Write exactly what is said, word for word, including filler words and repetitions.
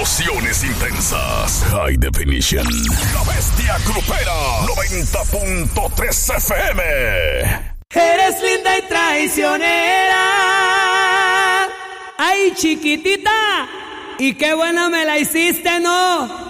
Emociones intensas. High Definition. La Bestia Grupera. noventa punto tres F M. Eres linda y traicionera. Ay, chiquitita. Y qué buena me la hiciste, ¿no?